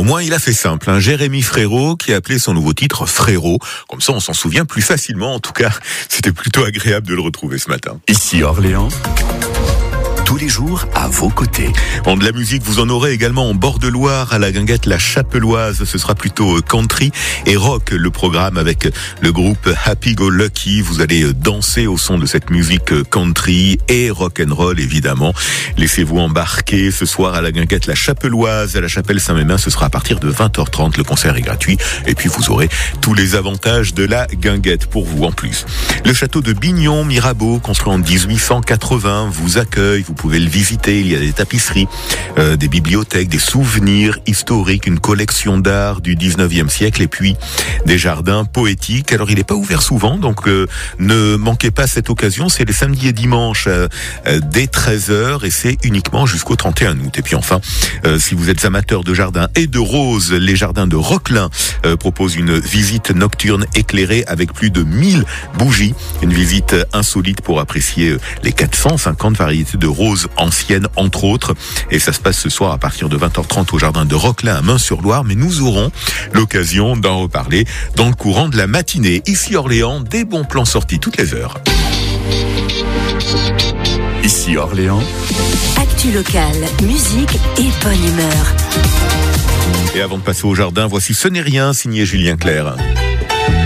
Au moins, il a fait simple. Jérémy Frérot qui a appelé son nouveau titre Frérot. Comme ça, on s'en souvient plus facilement. En tout cas, c'était plutôt agréable de le retrouver ce matin. Ici Orléans, tous les jours à vos côtés. Bon, de la musique, vous en aurez également en bord de Loire, à la guinguette La Chapelloise. Ce sera plutôt country et rock, le programme avec le groupe Happy Go Lucky. Vous allez danser au son de cette musique country et rock and roll, évidemment. Laissez-vous embarquer ce soir à la guinguette La Chapelloise, à la chapelle Saint-Mémin. Ce sera à partir de 20h30. Le concert est gratuit. Et puis, vous aurez tous les avantages de la guinguette pour vous en plus. Le château de Bignon, Mirabeau, construit en 1880, vous accueille. Vous pouvez le visiter, il y a des tapisseries, des bibliothèques, des souvenirs historiques, une collection d'art du 19e siècle et puis des jardins poétiques. Alors il n'est pas ouvert souvent, donc ne manquez pas cette occasion, c'est les samedis et dimanches dès 13h et c'est uniquement jusqu'au 31 août. Et puis enfin, si vous êtes amateur de jardins et de roses, les jardins de Roquelin proposent une visite nocturne éclairée avec plus de 1000 bougies, une visite insolite pour apprécier les 450 variétés de roses anciennes entre autres, et ça se passe ce soir à partir de 20h30 au jardin de Roquelin à Meun-sur-Loire, mais nous aurons l'occasion d'en reparler dans le courant de la matinée. Ici Orléans, des bons plans sortis toutes les heures. Ici Orléans, actu locale, musique et bonne humeur. Et avant de passer au jardin, voici Ce n'est rien, signé Julien Clerc.